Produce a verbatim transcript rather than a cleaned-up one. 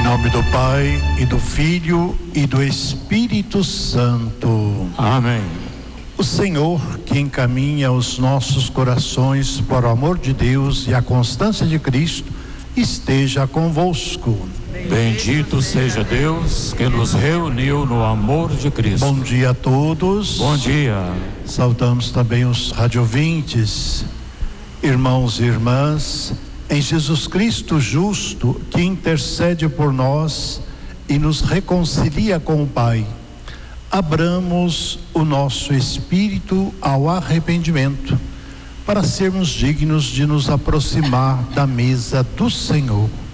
nome do Pai, e do Filho, e do Espírito Santo. Amém. O Senhor, que encaminha os nossos corações para o amor de Deus e a constância de Cristo, esteja convosco. Bendito seja Deus que nos reuniu no amor de Cristo. Bom dia a todos. Bom dia. Saudamos também os radiovintes, irmãos e irmãs, em Jesus Cristo justo, que intercede por nós e nos reconcilia com o Pai. Abramos o nosso espírito ao arrependimento, para sermos dignos de nos aproximar da mesa do Senhor.